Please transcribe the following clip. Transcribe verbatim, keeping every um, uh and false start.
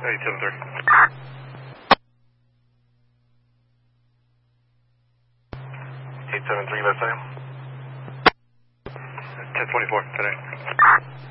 eight seven three. eight seven three, let's say. ten twenty-four today.